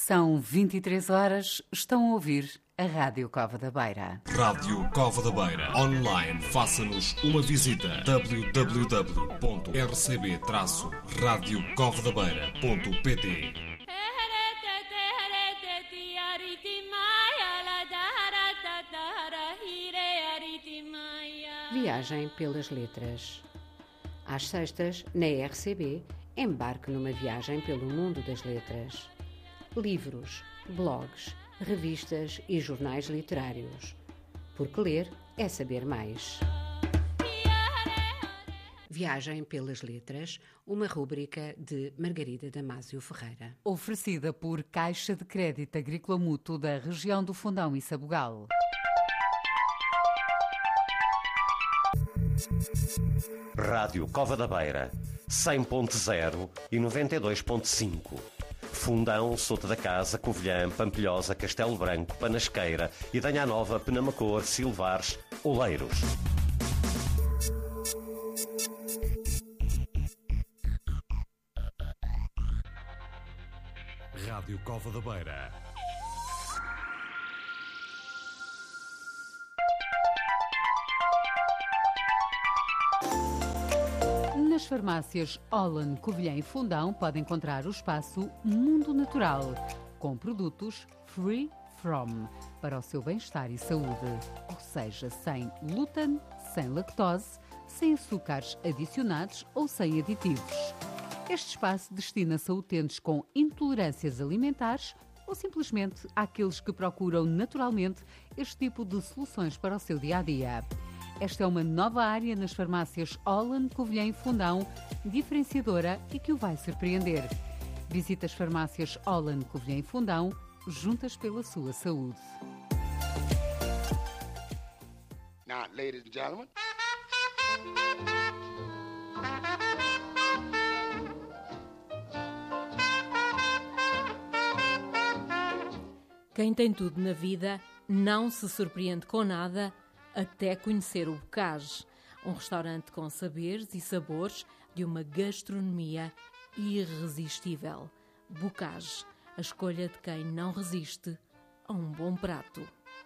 São 23 horas, estão a ouvir a Rádio Cova da Beira. Rádio Cova da Beira. Online, faça-nos uma visita. www.rcb-radiocovadabeira.pt. Viagem pelas letras. Às sextas, na RCB, embarque numa viagem pelo mundo das letras. Livros, blogs, revistas e jornais literários. Porque ler é saber mais. Viagem pelas letras, uma rúbrica de Margarida Damasio Ferreira. Oferecida por Caixa de Crédito Agrícola Mútuo da região do Fundão e Sabugal. Rádio Cova da Beira, 100.0 e 92.5. Fundão, Souto da Casa, Covilhã, Pampilhosa, Castelo Branco, Panasqueira, Idanha Nova, Penamacor, Silvares, Oleiros. Rádio Cova da Beira. Nas farmácias Holland, Covilhã e Fundão pode encontrar o espaço Mundo Natural, com produtos Free From, para o seu bem-estar e saúde. Ou seja, sem glúten, sem lactose, sem açúcares adicionados ou sem aditivos. Este espaço destina-se a utentes com intolerâncias alimentares ou simplesmente àqueles que procuram naturalmente este tipo de soluções para o seu dia-a-dia. Esta é uma nova área nas farmácias Holland, Covilhã e Fundão, diferenciadora e que o vai surpreender. Visite as farmácias Holland, Covilhã e Fundão, juntas pela sua saúde. Now, ladies and gentlemen. Quem tem tudo na vida não se surpreende com nada até conhecer o Bocage, um restaurante com saberes e sabores de uma gastronomia irresistível. Bocage, a escolha de quem não resiste a um bom prato.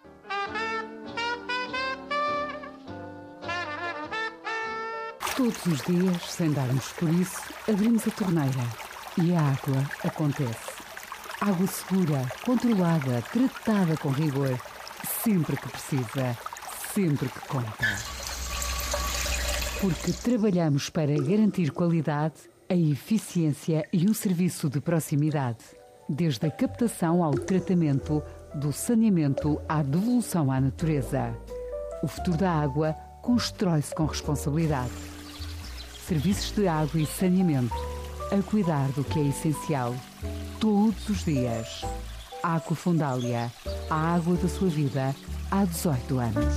Todos os dias, sem darmos por isso, abrimos a torneira e a água acontece. Água segura, controlada, tratada com rigor, sempre que precisa, sempre que conta. Porque trabalhamos para garantir qualidade, a eficiência e um serviço de proximidade. Desde a captação ao tratamento, do saneamento à devolução à natureza. O futuro da água constrói-se com responsabilidade. Serviços de água e saneamento, a cuidar do que é essencial, todos os dias. Água Fundália, a água da sua vida, há 18 anos.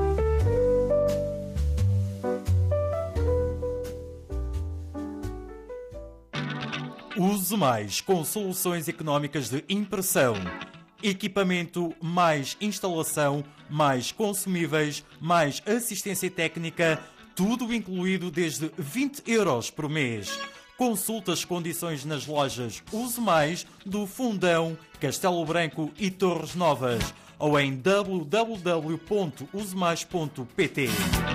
Use Mais com soluções económicas de impressão. Equipamento, mais instalação, mais consumíveis, mais assistência técnica, tudo incluído desde 20 € por mês. Consulte as condições nas lojas Use Mais do Fundão, Castelo Branco e Torres Novas ou em www.usemais.pt.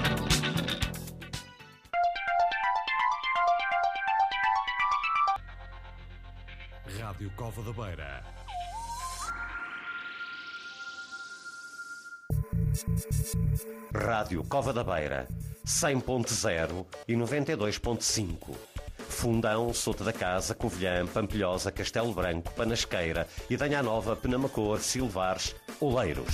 Rádio Cova da Beira. Rádio Cova da Beira, 100.0 e 92.5. Fundão, Souto da Casa, Covilhã, Pampilhosa, Castelo Branco, Panasqueira, Idanha Nova, Penamacor, Silvares, Oleiros.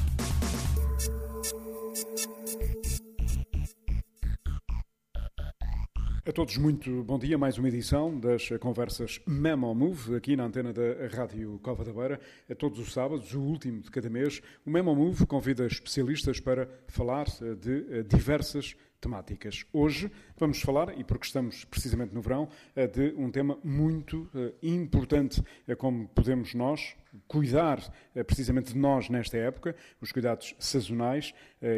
A todos muito bom dia, mais uma edição das conversas Memo Move, aqui na antena da Rádio Cova da Beira. A todos os sábados, o último de cada mês, o Memo Move convida especialistas para falar de diversas temáticas. Hoje vamos falar, e porque estamos precisamente no verão, de um tema muito importante, como podemos nós cuidar precisamente de nós nesta época, os cuidados sazonais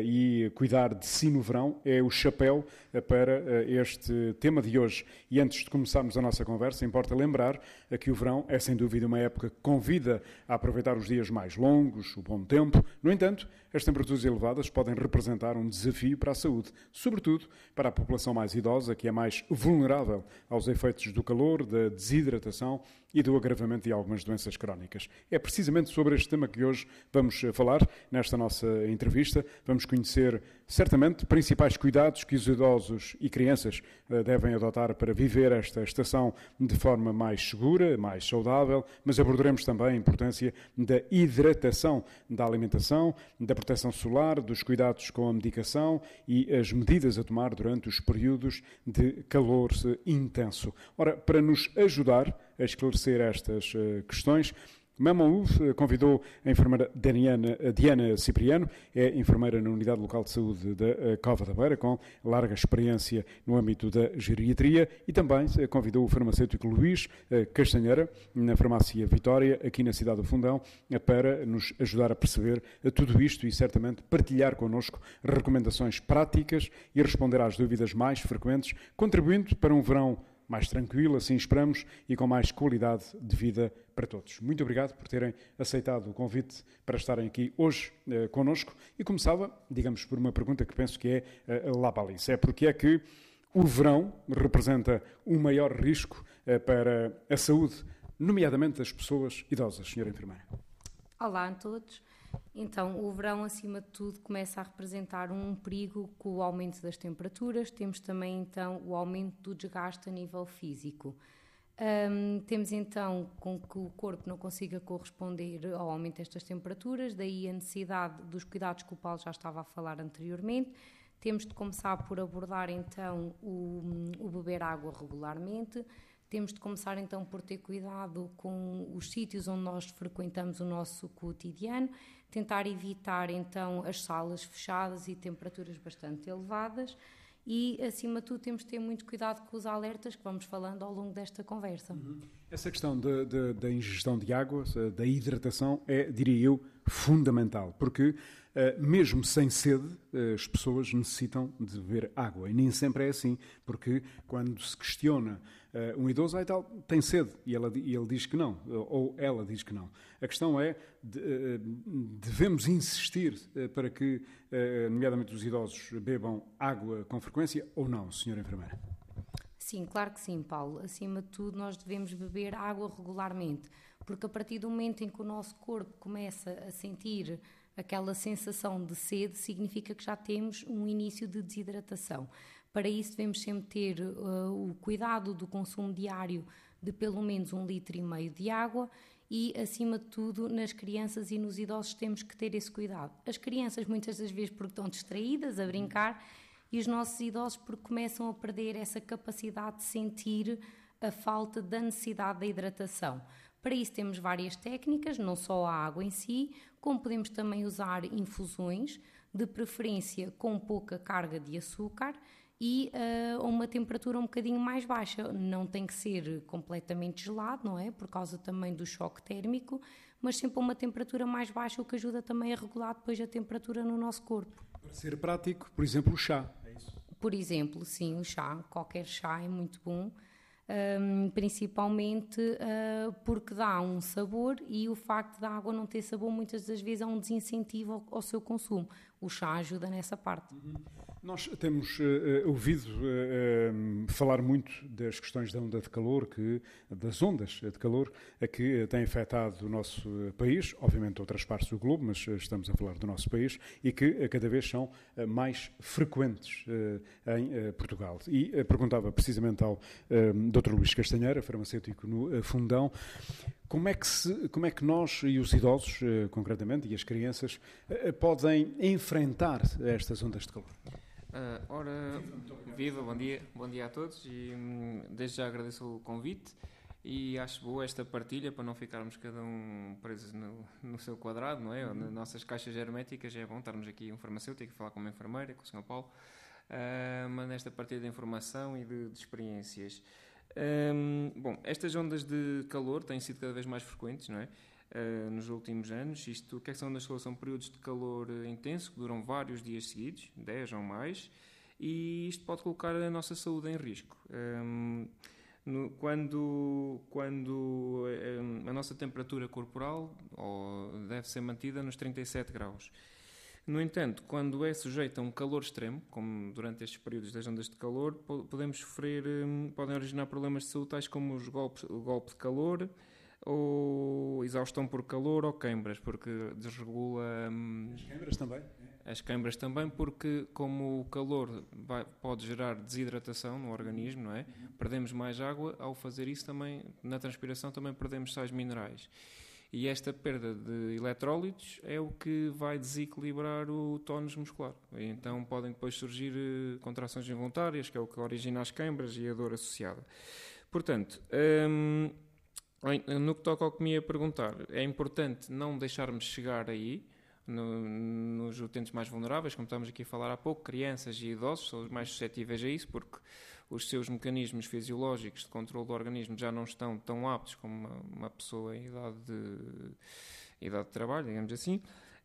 e cuidar de si no verão é o chapéu para este tema de hoje. E antes de começarmos a nossa conversa, importa lembrar que o verão é sem dúvida uma época que convida a aproveitar os dias mais longos, o bom tempo. No entanto, as temperaturas elevadas podem representar um desafio para a saúde, sobretudo para a população mais idosa, que é mais vulnerável aos efeitos do calor, da desidratação e do agravamento de algumas doenças crónicas. É precisamente sobre este tema que hoje vamos falar nesta nossa entrevista. Vamos conhecer, certamente, principais cuidados que os idosos e crianças devem adotar para viver esta estação de forma mais segura, mais saudável, mas abordaremos também a importância da hidratação, da alimentação, da proteção solar, dos cuidados com a medicação e as medidas a tomar durante os períodos de calor intenso. Ora, para nos ajudar a esclarecer estas questões, Memo-Move convidou a enfermeira Diana Cipriano, é enfermeira na Unidade Local de Saúde da Cova da Beira, com larga experiência no âmbito da geriatria, e também convidou o farmacêutico Luís Castanheira, na farmácia Vitória, aqui na cidade do Fundão, para nos ajudar a perceber tudo isto e certamente partilhar connosco recomendações práticas e responder às dúvidas mais frequentes, contribuindo para um verão mais tranquilo, assim esperamos, e com mais qualidade de vida para todos. Muito obrigado por terem aceitado o convite para estarem aqui hoje connosco. E começava, digamos, por uma pergunta que penso que é lá baliza. É porque é que o verão representa um maior risco para a saúde, nomeadamente das pessoas idosas, senhora enfermeira? Olá a todos. Então, o verão, acima de tudo, começa a representar um perigo com o aumento das temperaturas. Temos também, então, o aumento do desgaste a nível físico. Temos, então, com que o corpo não consiga corresponder ao aumento destas temperaturas, daí a necessidade dos cuidados que o Paulo já estava a falar anteriormente. Temos de começar por abordar, então, o beber água regularmente. Temos de começar, então, por ter cuidado com os sítios onde nós frequentamos o nosso cotidiano, tentar evitar, então, as salas fechadas e temperaturas bastante elevadas e, acima de tudo, temos de ter muito cuidado com os alertas que vamos falando ao longo desta conversa. Essa questão da ingestão de água, da hidratação, é, diria eu, fundamental, porque mesmo sem sede, as pessoas necessitam de beber água. E nem sempre é assim, porque quando se questiona um idoso, tal, tem sede, e ele diz que não, ou ela diz que não. A questão é, devemos insistir para que, nomeadamente os idosos, bebam água com frequência ou não, senhora enfermeira? Sim, claro que sim, Paulo. Acima de tudo, nós devemos beber água regularmente, porque a partir do momento em que o nosso corpo começa a sentir aquela sensação de sede, significa que já temos um início de desidratação. Para isso devemos sempre ter o cuidado do consumo diário de pelo menos 1,5 litro de água e, acima de tudo, nas crianças e nos idosos temos que ter esse cuidado. As crianças muitas das vezes porque estão distraídas, a brincar, e os nossos idosos porque começam a perder essa capacidade de sentir a falta da necessidade da hidratação. Para isso temos várias técnicas, não só a água em si, como podemos também usar infusões, de preferência com pouca carga de açúcar e a uma temperatura um bocadinho mais baixa. Não tem que ser completamente gelado, não é? Por causa também do choque térmico, mas sempre a uma temperatura mais baixa, o que ajuda também a regular depois a temperatura no nosso corpo. Para ser prático, por exemplo, o chá, é isso? Por exemplo, sim, o chá, qualquer chá é muito bom. Principalmente porque dá um sabor e o facto da água não ter sabor muitas das vezes é um desincentivo ao seu consumo. O chá ajuda nessa parte. Nós temos ouvido falar muito das questões da onda de calor, das ondas de calor que têm afetado o nosso país, obviamente outras partes do globo, mas estamos a falar do nosso país, e que cada vez são mais frequentes em Portugal. E perguntava precisamente ao Dr. Luís Castanheira, farmacêutico no Fundão, como é que nós e os idosos, concretamente, e as crianças, podem enfrentar estas ondas de calor? Viva, bom dia a todos e desde já agradeço o convite e acho boa esta partilha para não ficarmos cada um presos no seu quadrado, não é? Nas nossas caixas herméticas. É bom estarmos aqui um farmacêutico a falar com uma enfermeira, com o Sr. Paulo. mas nesta partilha de informação e de experiências. Bom, estas ondas de calor têm sido cada vez mais frequentes, não é? Nos últimos anos. Isto, o que é que são ondas de calor? São períodos de calor intenso que duram vários dias seguidos, 10 ou mais, e isto pode colocar a nossa saúde em risco. Quando a nossa temperatura corporal deve ser mantida nos 37 graus. No entanto, quando é sujeito a um calor extremo, como durante estes períodos das ondas de calor, podem originar problemas de saúde, tais como o golpe de calor, ou exaustão por calor, ou queimbras, porque desregula... As queimbras também? As queimbras também, porque como o calor pode gerar desidratação no organismo, não é? Perdemos mais água, ao fazer isso também, na transpiração também perdemos sais minerais. E esta perda de eletrólitos é o que vai desequilibrar o tónus muscular. E então podem depois surgir contrações involuntárias, que é o que origina as queimbras e a dor associada. Portanto, no que toca ao que me ia perguntar, é importante não deixarmos chegar aí, nos utentes mais vulneráveis, como estamos aqui a falar há pouco, crianças e idosos são os mais suscetíveis a isso, porque os seus mecanismos fisiológicos de controle do organismo já não estão tão aptos como uma pessoa em idade de trabalho, digamos assim.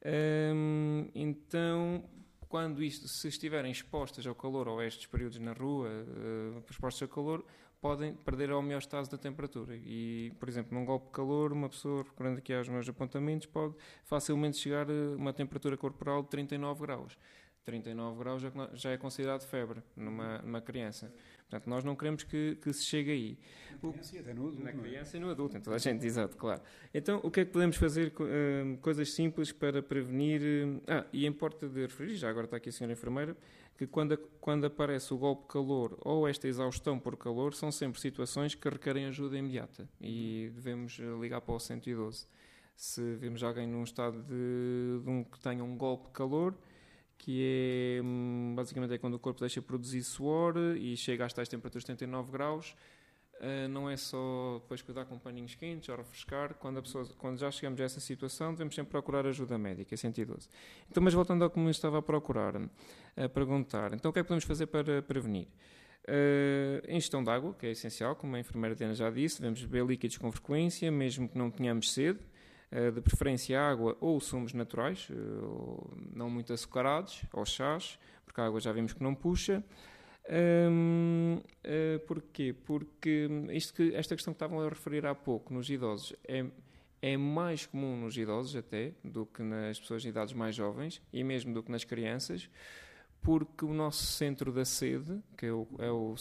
Então, se estiverem expostas ao calor ou a estes períodos na rua, expostas ao calor, podem perder a homeostase da temperatura. E, por exemplo, num golpe de calor, uma pessoa, recorrendo aqui aos meus apontamentos, pode facilmente chegar a uma temperatura corporal de 39 graus. 39 graus já é considerado febre numa criança. Portanto, nós não queremos que se chegue aí. Na criança e até no adulto. Na criança e no adulto, em toda a gente, exato, claro. Então, o que é que podemos fazer? Coisas simples para prevenir... e importa de referir, já agora está aqui a senhora enfermeira, que quando aparece o golpe de calor ou esta exaustão por calor, são sempre situações que requerem ajuda imediata e devemos ligar para o 112. Se vemos alguém num estado que tenha um golpe de calor, que é basicamente quando o corpo deixa produzir suor e chega às tais temperaturas de 79 graus, não é só depois cuidar com paninhos quentes ou refrescar. Quando já chegamos a essa situação, devemos sempre procurar ajuda médica, 112. Então, mas voltando ao que me estava a perguntar, então o que é que podemos fazer para prevenir? Ingestão de água, que é essencial, como a enfermeira Diana já disse, devemos beber líquidos com frequência, mesmo que não tenhamos sede, de preferência água ou sumos naturais, não muito açucarados, ou chás, porque a água já vimos que não puxa. Porquê? Porque esta questão que estavam a referir há pouco nos idosos é mais comum nos idosos até do que nas pessoas de idades mais jovens e mesmo do que nas crianças, porque o nosso centro da sede, que é o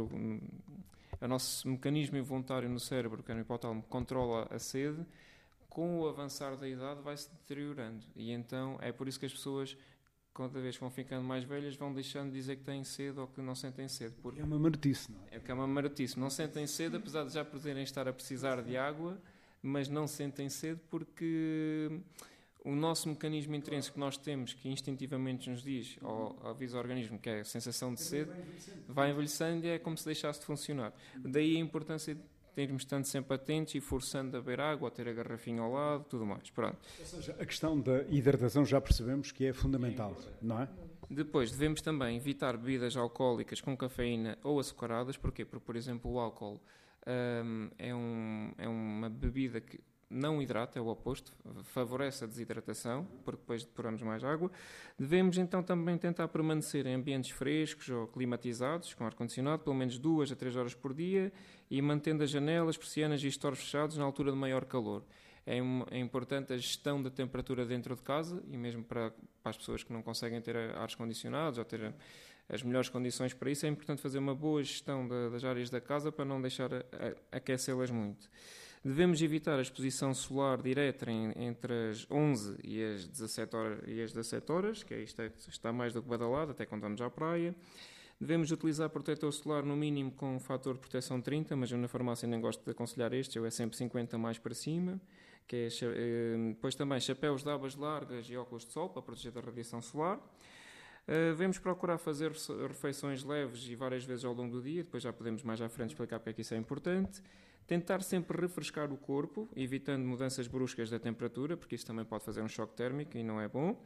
nosso mecanismo involuntário no cérebro, que é no hipotálamo, controla a sede, com o avançar da idade vai-se deteriorando. E então é por isso que as pessoas, cada vez que vão ficando mais velhas, vão deixando de dizer que têm sede ou que não sentem sede. Porque é uma maratice, não é? É que é uma maratice. Não sentem sede, apesar de já poderem estar a precisar de água, mas não sentem sede porque o nosso mecanismo intrínseco que nós temos, que instintivamente nos diz, ou avisa o organismo, que é a sensação de sede, vai envelhecendo e é como se deixasse de funcionar. Daí a importância de termos estando sempre atentos e forçando a beber água, a ter a garrafinha ao lado, tudo mais. Pronto. Ou seja, a questão da hidratação já percebemos que é fundamental, não é? Depois, devemos também evitar bebidas alcoólicas com cafeína ou açucaradas. Porquê? Porque, por exemplo, o álcool é uma bebida que não hidrata, é o oposto, favorece a desidratação, porque depois depuramos mais água. Devemos então também tentar permanecer em ambientes frescos ou climatizados, com ar-condicionado, pelo menos 2 a 3 horas por dia, e mantendo as janelas, persianas e estores fechados na altura de maior calor. É importante a gestão da temperatura dentro de casa, e mesmo para as pessoas que não conseguem ter ares condicionados ou ter as melhores condições para isso, é importante fazer uma boa gestão das áreas da casa para não deixar aquecê-las muito. Devemos evitar a exposição solar direta entre as 11 e as 17 horas, que está mais do que badalado, até quando vamos à praia. Devemos utilizar protetor solar no mínimo com um fator de proteção 30, mas eu na farmácia nem gosto de aconselhar é sempre 50 mais para cima. Depois também chapéus de abas largas e óculos de sol para proteger da radiação solar. Devemos procurar fazer refeições leves e várias vezes ao longo do dia, depois já podemos mais à frente explicar porque é que isso é importante. Tentar sempre refrescar o corpo, evitando mudanças bruscas da temperatura, porque isso também pode fazer um choque térmico e não é bom.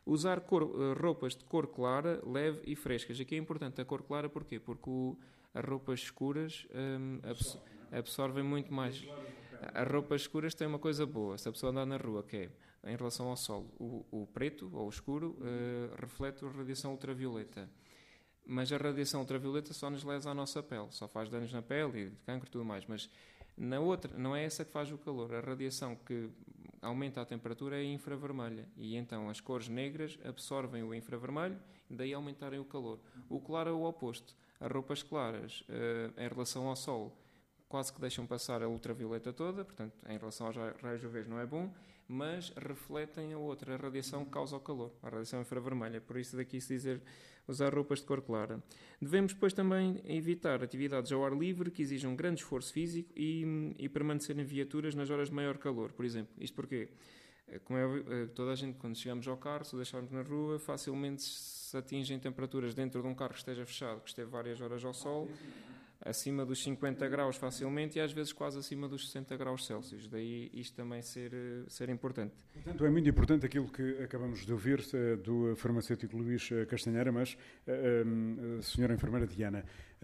Usar roupas de cor clara, leve e frescas. Aqui é importante a cor clara, porquê? Porque as roupas escuras absorvem muito mais. As roupas escuras têm uma coisa boa, se a pessoa andar na rua, que é, em relação ao sol, o preto ou o escuro reflete a radiação ultravioleta. Mas a radiação ultravioleta só nos lesa à nossa pele, só faz danos na pele e de cancro e tudo mais. Mas na outra, não é essa que faz o calor. A radiação que aumenta a temperatura é a infravermelha. E então as cores negras absorvem o infravermelho e daí aumentarem o calor. O claro é o oposto. As roupas claras, em relação ao sol, quase que deixam passar a ultravioleta toda, portanto, em relação aos raios UV não é bom, mas refletem a outra, a radiação que causa o calor, a radiação infravermelha. Por isso daqui se dizer usar roupas de cor clara. Devemos depois também evitar atividades ao ar livre que exijam grande esforço físico e permanecer em viaturas nas horas de maior calor, por exemplo. Isto porque, como é toda a gente, quando chegamos ao carro, se o deixarmos na rua, facilmente se atingem temperaturas dentro de um carro que esteja fechado, que esteve várias horas ao sol, acima dos 50 graus facilmente e às vezes quase acima dos 60 graus Celsius. Daí isto também ser importante. Portanto, é muito importante aquilo que acabamos de ouvir do farmacêutico Luís Castanheira, mas, senhora enfermeira Diana,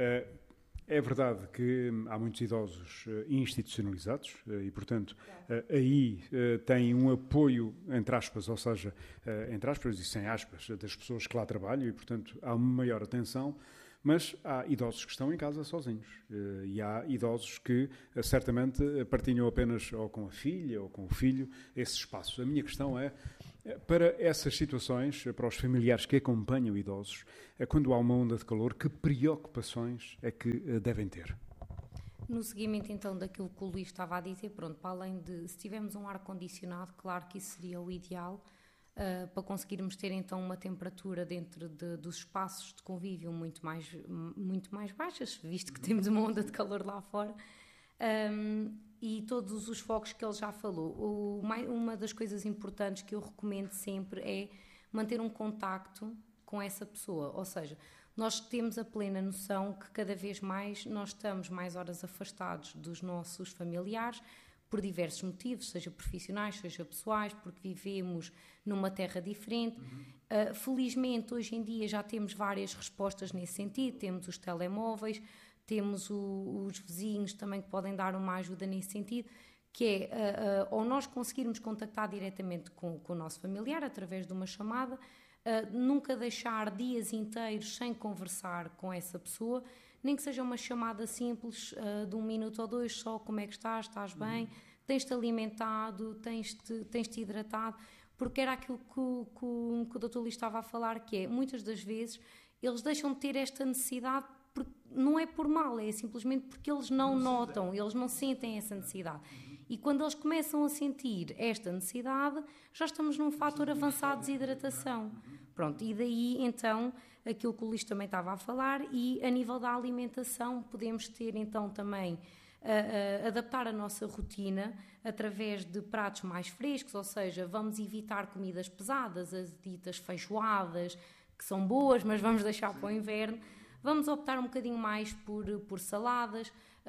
é verdade que há muitos idosos institucionalizados e, portanto, aí têm um apoio, entre aspas, ou seja, entre aspas e sem aspas, das pessoas que lá trabalham e, portanto, há uma maior atenção. Mas há idosos que estão em casa sozinhos e há idosos que certamente partilham apenas ou com a filha ou com o filho esse espaço. A minha questão é, para essas situações, para os familiares que acompanham idosos, quando há uma onda de calor, que preocupações é que devem ter? No seguimento, então, daquilo que o Luís estava a dizer, pronto, para além de, se tivermos um ar-condicionado, claro que isso seria o ideal, para conseguirmos ter então uma temperatura dentro dos espaços de convívio muito mais baixas, visto que temos uma onda de calor lá fora, e todos os focos que ele já falou. Uma das coisas importantes que eu recomendo sempre é manter um contacto com essa pessoa, ou seja, nós temos a plena noção que cada vez mais nós estamos mais horas afastados dos nossos familiares, por diversos motivos, seja profissionais, seja pessoais, porque vivemos numa terra diferente. Felizmente, hoje em dia já temos várias respostas nesse sentido, temos os telemóveis, temos os vizinhos também que podem dar uma ajuda nesse sentido, que é, ou nós conseguirmos contactar diretamente com o nosso familiar através de uma chamada, nunca deixar dias inteiros sem conversar com essa pessoa, nem que seja uma chamada simples de 1 minuto ou 2, só como é que estás bem, tens-te alimentado, tens-te hidratado, porque era aquilo que o Dr. Luís estava a falar, que é, muitas das vezes, eles deixam de ter esta necessidade, porque não é por mal, é simplesmente porque eles não notam, eles não sentem essa necessidade. E quando eles começam a sentir esta necessidade, já estamos num fator avançado de desidratação. Pronto, e daí, então, aquilo que o Luís também estava a falar, e a nível da alimentação podemos ter então também adaptar a nossa rotina através de pratos mais frescos, ou seja, vamos evitar comidas pesadas, as ditas feijoadas, que são boas, mas vamos deixar para o inverno. Vamos optar um bocadinho mais por saladas.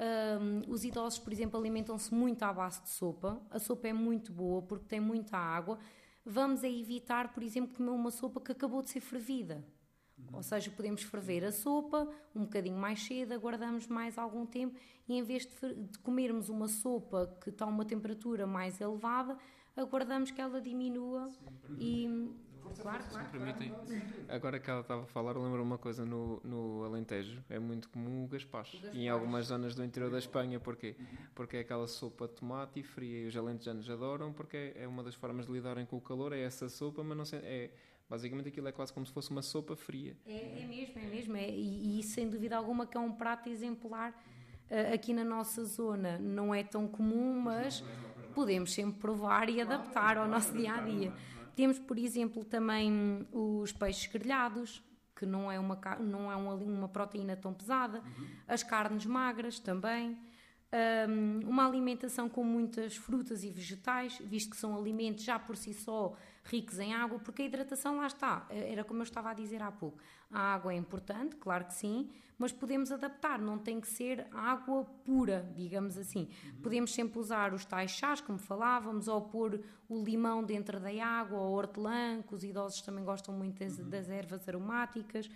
Os idosos, por exemplo, alimentam-se muito à base de sopa. A sopa é muito boa porque tem muita água. Vamos evitar, por exemplo, comer uma sopa que acabou de ser fervida. Ou seja, podemos ferver a sopa um bocadinho mais cedo, aguardamos mais algum tempo e em vez de comermos uma sopa que está a uma temperatura mais elevada, aguardamos que ela diminua e... Claro. Se me permitem, agora que ela estava a falar, eu lembro uma coisa no Alentejo, é muito comum o gaspacho. E em algumas zonas do interior da Espanha, porquê? Porque é aquela sopa de tomate e fria, e os alentejanos adoram, porque é uma das formas de lidarem com o calor, é essa sopa, mas não sei, basicamente aquilo é quase como se fosse uma sopa fria. É mesmo, e sem dúvida alguma que é um prato exemplar. Aqui na nossa zona não é tão comum, mas podemos sempre provar e adaptar ao nosso dia-a-dia. Temos, por exemplo, também os peixes grelhados, que não é uma proteína tão pesada, as carnes magras também, Uma alimentação com muitas frutas e vegetais, visto que são alimentos já por si só ricos em água, porque a hidratação lá está, era como eu estava a dizer há pouco. A água é importante, claro que sim, mas podemos adaptar, não tem que ser água pura, digamos assim. Podemos sempre usar os tais chás, como falávamos, ou pôr o limão dentro da água, ou hortelã, que os idosos também gostam muito das ervas aromáticas.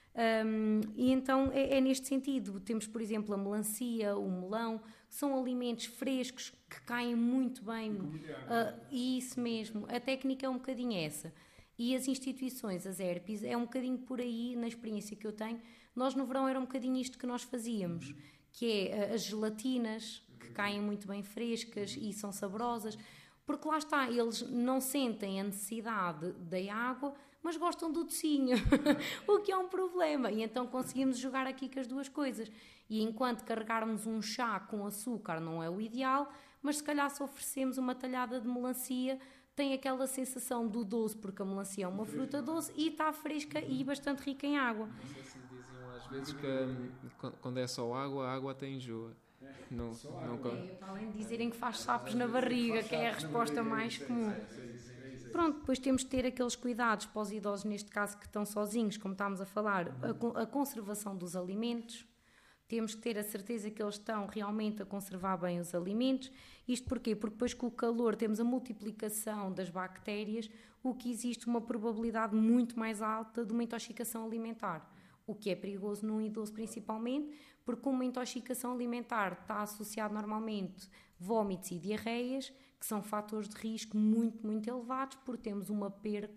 E então é neste sentido. Temos, por exemplo, a melancia, o melão, que são alimentos frescos que caem muito bem. Isso mesmo, a técnica é um bocadinho essa. E as instituições, as ERPs, é um bocadinho por aí, na experiência que eu tenho. Nós no verão era um bocadinho isto que nós fazíamos, que é as gelatinas, que caem muito bem frescas e são saborosas, porque lá está, eles não sentem a necessidade da água, mas gostam do docinho, o que é um problema. E então conseguimos jogar aqui com as duas coisas. E enquanto carregarmos um chá com açúcar não é o ideal, mas se calhar se oferecemos uma talhada de melancia, tem aquela sensação do doce, porque a melancia é uma fruta doce e está fresca e bastante rica em água. Não sei se diziam às vezes que quando é só água, a água até enjoa. Não, além de dizerem que faz sapos na barriga, que é a resposta mais comum. Pronto, depois temos de ter aqueles cuidados para os idosos, neste caso, que estão sozinhos, como estávamos a falar, a conservação dos alimentos. Temos que ter a certeza que eles estão realmente a conservar bem os alimentos. Isto porquê? Porque depois com o calor temos a multiplicação das bactérias, o que existe uma probabilidade muito mais alta de uma intoxicação alimentar. O que é perigoso num idoso principalmente, porque uma intoxicação alimentar está associada normalmente a vómitos e diarreias, que são fatores de risco muito, muito elevados, porque temos uma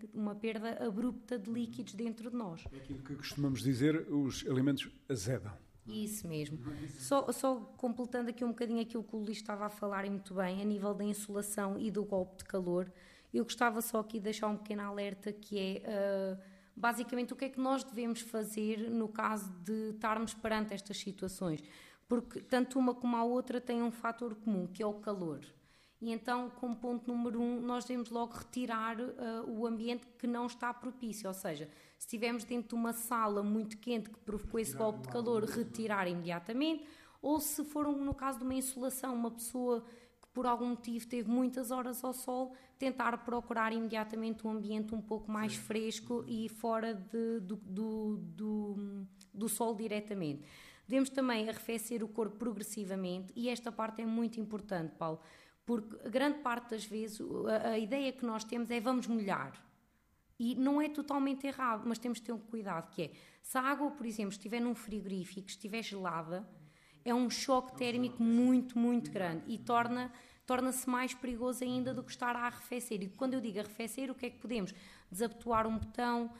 perda abrupta de líquidos dentro de nós. É aquilo que costumamos dizer, os alimentos azedam. Isso mesmo. Só completando aqui um bocadinho aquilo que o Luís estava a falar e muito bem, a nível da insolação e do golpe de calor, eu gostava só aqui de deixar um pequeno alerta, que é basicamente o que é que nós devemos fazer no caso de estarmos perante estas situações, porque tanto uma como a outra têm um fator comum, que é o calor. E então, como ponto número 1, nós devemos logo retirar o ambiente que não está propício, ou seja, se estivermos dentro de uma sala muito quente que provocou esse golpe de calor, retirar imediatamente, ou se for, no caso de uma insolação, uma pessoa que por algum motivo teve muitas horas ao sol, tentar procurar imediatamente um ambiente um pouco mais fresco e fora do sol diretamente. Devemos também arrefecer o corpo progressivamente, e esta parte é muito importante, Paulo, porque grande parte das vezes a ideia que nós temos é vamos molhar. E não é totalmente errado, mas temos de ter um cuidado, que é, se a água, por exemplo, estiver num frigorífico, estiver gelada, é um choque térmico muito, muito grande e torna-se mais perigoso ainda do que estar a arrefecer. E quando eu digo arrefecer, o que é que podemos? Desabotoar um botão,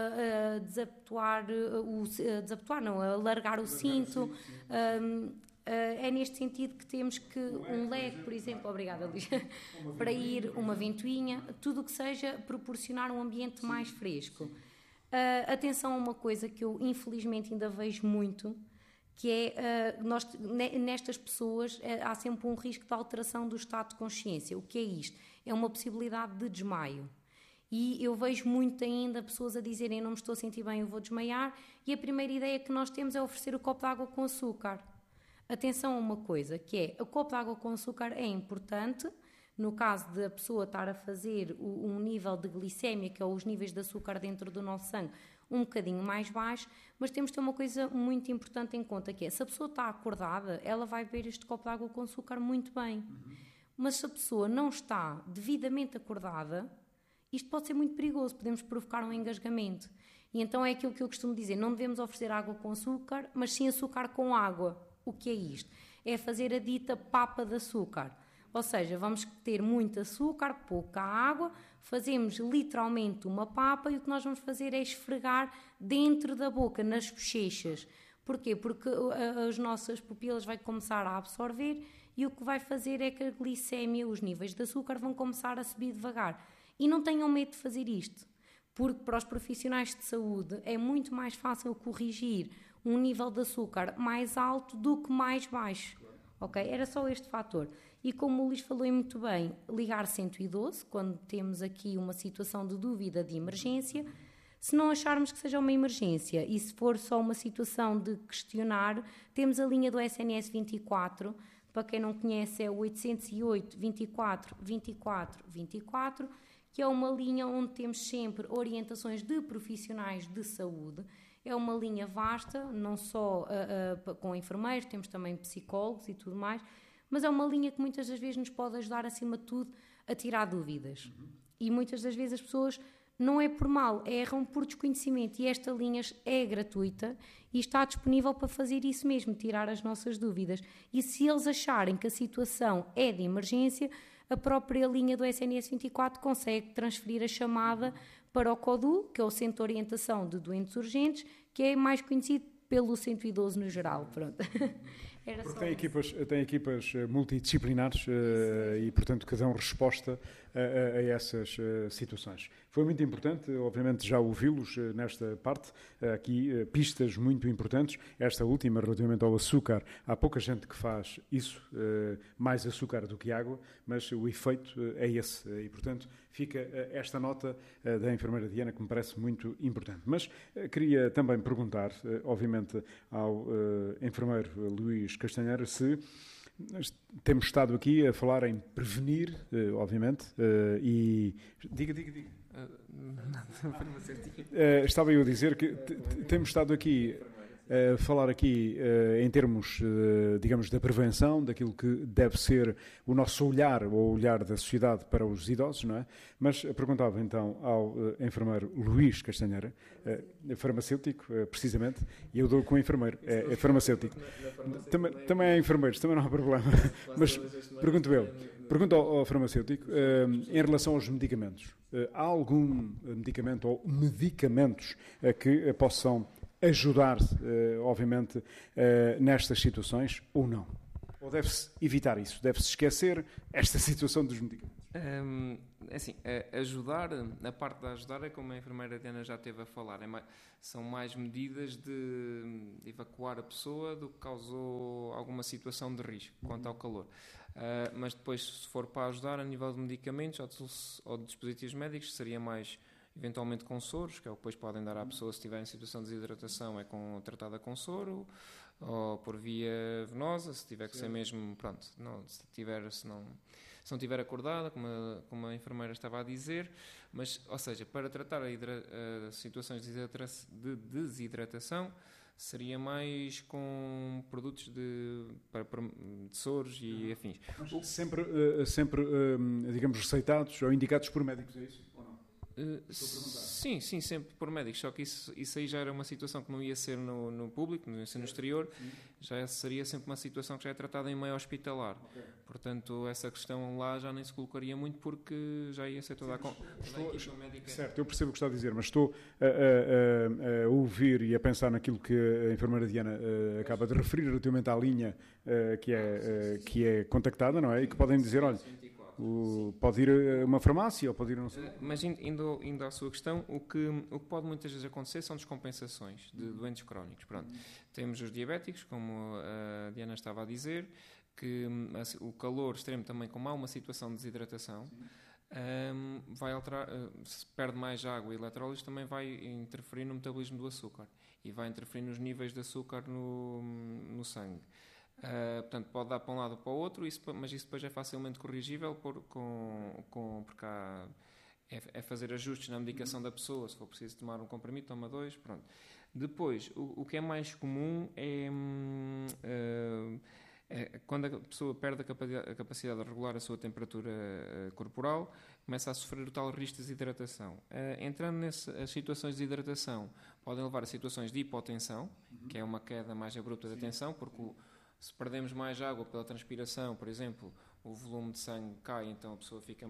alargar o cinto. É neste sentido que temos que um leque, por exemplo, obrigada Luís, para ir, uma ventoinha, tudo o que seja proporcionar um ambiente mais fresco. Atenção a uma coisa que eu infelizmente ainda vejo muito, que é, nestas pessoas há sempre um risco de alteração do estado de consciência. O que é isto? É uma possibilidade de desmaio. E eu vejo muito ainda pessoas a dizerem não me estou a sentir bem, eu vou desmaiar, e a primeira ideia que nós temos é oferecer o copo de água com açúcar. Atenção a uma coisa, que é, o copo de água com açúcar é importante, no caso de a pessoa estar a fazer um nível de glicémia, que é os níveis de açúcar dentro do nosso sangue, um bocadinho mais baixo, mas temos de ter uma coisa muito importante em conta, que é, se a pessoa está acordada, ela vai beber este copo de água com açúcar muito bem. Mas se a pessoa não está devidamente acordada, isto pode ser muito perigoso, podemos provocar um engasgamento. E então é aquilo que eu costumo dizer, não devemos oferecer água com açúcar, mas sim açúcar com água. O que é isto? É fazer a dita papa de açúcar. Ou seja, vamos ter muito açúcar, pouca água, fazemos literalmente uma papa e o que nós vamos fazer é esfregar dentro da boca, nas bochechas. Porquê? Porque as nossas pupilas vão começar a absorver e o que vai fazer é que a glicémia, os níveis de açúcar vão começar a subir devagar. E não tenham medo de fazer isto, porque para os profissionais de saúde é muito mais fácil corrigir um nível de açúcar mais alto do que mais baixo. Ok? Era só este fator. E como o Luís falou muito bem, ligar 112, quando temos aqui uma situação de dúvida de emergência, se não acharmos que seja uma emergência e se for só uma situação de questionar, temos a linha do SNS 24, para quem não conhece é o 808 24 24 24, que é uma linha onde temos sempre orientações de profissionais de saúde. É uma linha vasta, não só com enfermeiros, temos também psicólogos e tudo mais, mas é uma linha que muitas das vezes nos pode ajudar, acima de tudo, a tirar dúvidas. E muitas das vezes as pessoas, não é por mal, erram por desconhecimento. E esta linha é gratuita e está disponível para fazer isso mesmo, tirar as nossas dúvidas. E se eles acharem que a situação é de emergência, a própria linha do SNS 24 consegue transferir a chamada para o CODU, que é o Centro de Orientação de Doentes Urgentes, que é mais conhecido pelo 112 no geral. Pronto. Porque tem equipas multidisciplinares e, portanto, que dão resposta a essas situações. Foi muito importante, obviamente, já ouvi-los nesta parte, aqui pistas muito importantes. Esta última, relativamente ao açúcar, há pouca gente que faz isso, mais açúcar do que água, mas o efeito é esse. E, portanto, fica esta nota da enfermeira Diana, que me parece muito importante. Mas queria também perguntar, obviamente, ao enfermeiro Luís Castanheira, se temos estado aqui a falar em prevenir, obviamente, e... Diga. Estava eu a dizer que temos estado aqui a falar aqui em termos, digamos, da prevenção, daquilo que deve ser o nosso olhar, ou o olhar da sociedade para os idosos, não é? Mas perguntava então ao enfermeiro Luís Castanheira, farmacêutico, precisamente, e eu dou com o enfermeiro, é farmacêutico. Também é enfermeiro, também não há problema. Mas pergunto ao farmacêutico, em relação aos medicamentos, há algum medicamento ou medicamentos que possam ajudar, obviamente, nestas situações, ou não? Ou deve-se evitar isso? Deve-se esquecer esta situação dos medicamentos? Assim, ajudar, a parte de ajudar é como a enfermeira Diana já esteve a falar, são mais medidas de evacuar a pessoa do que causou alguma situação de risco quanto ao calor. Mas depois, se for para ajudar a nível de medicamentos ou de dispositivos médicos, seria mais eventualmente com soros, que é o que depois podem dar à pessoa se estiver em situação de desidratação, tratada com soro, ou por via venosa, se tiver que ser mesmo, pronto, se não estiver acordada, como a enfermeira estava a dizer, mas, ou seja, para tratar situações de desidratação, seria mais com produtos de soros e afins. Sempre, digamos, receitados ou indicados por médicos, é isso? Sim, sempre por médicos, só que isso aí já era uma situação que não ia ser no público, não ia ser no exterior, já seria sempre uma situação que já é tratada em meio hospitalar. Portanto, essa questão lá já nem se colocaria muito, porque já ia ser toda a equipa médica. Certo, eu percebo o que está a dizer, mas estou a ouvir e a pensar naquilo que a enfermeira Diana acaba de referir relativamente à linha que é contactada, não é? E que podem dizer, olha, pode ir a uma farmácia ou pode ir a... Mas indo à sua questão, o que pode muitas vezes acontecer são descompensações de doentes crónicos. Pronto. Temos os diabéticos, como a Diana estava a dizer, que o calor extremo também, como há uma situação de desidratação, vai alterar, se perde mais água e eletrólitos, também vai interferir no metabolismo do açúcar e vai interferir nos níveis de açúcar no sangue. Portanto, pode dar para um lado ou para o outro, mas isso depois é facilmente corrigível porque é fazer ajustes na medicação da pessoa. Se for preciso tomar um comprimido, toma 2, pronto. Depois, o que é mais comum é quando a pessoa perde a capacidade de regular a sua temperatura corporal, começa a sofrer o tal risco de desidratação. Entrando nessas situações de desidratação, podem levar a situações de hipotensão, que é uma queda mais abrupta da tensão, porque se perdemos mais água pela transpiração, por exemplo, o volume de sangue cai, então a pessoa fica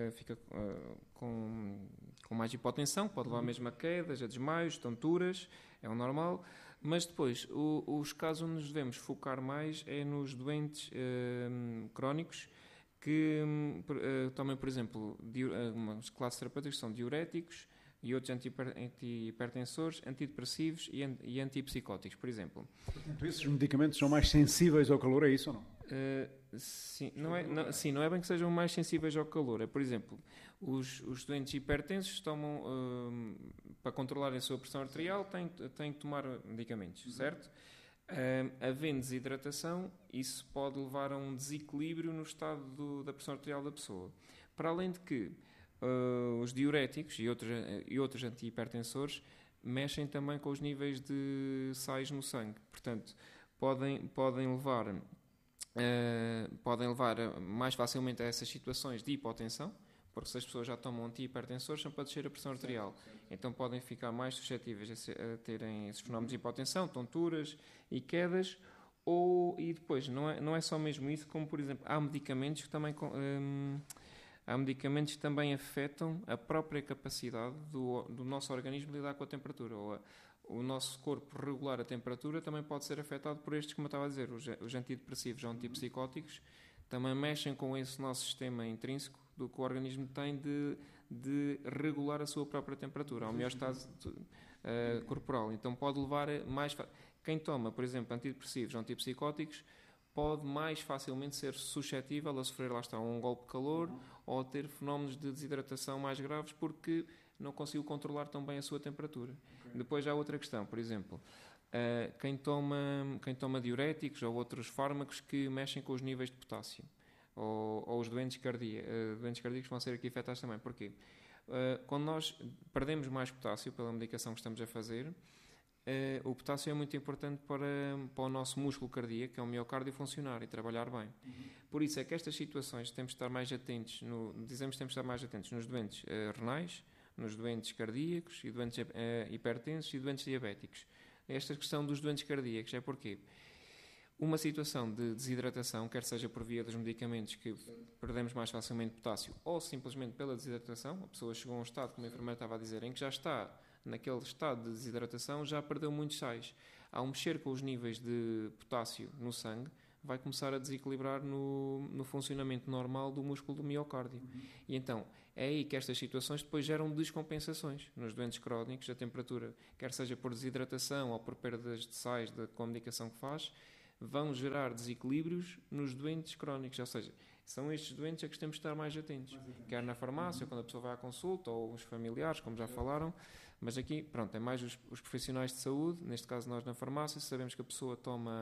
com mais hipotensão, pode levar mesmo a quedas, a desmaios, tonturas, é o normal. Mas depois, os casos onde nos devemos focar mais é nos doentes crónicos que tomem, por exemplo, umas classes terapêuticas são diuréticos e outros antihipertensores, antidepressivos e antipsicóticos, por exemplo. Portanto, esses medicamentos são mais sensíveis ao calor, é isso ou não? Sim, não é bem que sejam mais sensíveis ao calor. É, por exemplo, os doentes hipertensos tomam, para controlar a sua pressão arterial, têm que tomar medicamentos, certo? Havendo desidratação, isso pode levar a um desequilíbrio no estado da pressão arterial da pessoa. Para além de que os diuréticos e outros antihipertensores mexem também com os níveis de sais no sangue. Portanto, podem levar mais facilmente a essas situações de hipotensão, porque se as pessoas já tomam antihipertensores, são para descer a pressão arterial. Então podem ficar mais suscetíveis a terem esses fenómenos de hipotensão, tonturas e quedas. E depois, não é só mesmo isso, como por exemplo, há medicamentos que também afetam a própria capacidade do nosso organismo de lidar com a temperatura. O nosso corpo regular a temperatura também pode ser afetado por estes, como eu estava a dizer, os antidepressivos ou antipsicóticos, também mexem com esse nosso sistema intrínseco do que o organismo tem de regular a sua própria temperatura, ao melhor estado corporal. Então pode levar quem toma, por exemplo, antidepressivos ou antipsicóticos, pode mais facilmente ser suscetível a sofrer, lá está, um golpe de calor ou a ter fenómenos de desidratação mais graves porque não conseguiu controlar tão bem a sua temperatura. Depois há outra questão, por exemplo, quem toma diuréticos ou outros fármacos que mexem com os níveis de potássio, ou os doentes cardíacos vão ser aqui afetados também. Porquê? Quando nós perdemos mais potássio pela medicação que estamos a fazer, o potássio é muito importante para o nosso músculo cardíaco, que é o miocárdio, funcionar e trabalhar bem. Por isso é que estas situações temos de estar mais atentos, temos de estar mais atentos nos doentes renais, nos doentes cardíacos e doentes hipertensos e doentes diabéticos. Esta questão dos doentes cardíacos é porque uma situação de desidratação, quer seja por via dos medicamentos que perdemos mais facilmente potássio ou simplesmente pela desidratação, a pessoa chegou a um estado, como a enfermeira estava a dizer, em que já está naquele estado de desidratação, já perdeu muitos sais. Ao mexer com os níveis de potássio no sangue, vai começar a desequilibrar no funcionamento normal do músculo do miocárdio. E então, é aí que estas situações depois geram descompensações. Nos doentes crónicos, a temperatura, quer seja por desidratação ou por perdas de sais com a medicação que faz, vão gerar desequilíbrios nos doentes crónicos. Ou seja, são estes doentes a que temos de estar mais atentos. Quer na farmácia, quando a pessoa vai à consulta, ou os familiares, como já falaram. Mas aqui, pronto, é mais os profissionais de saúde, neste caso nós na farmácia, sabemos que a pessoa toma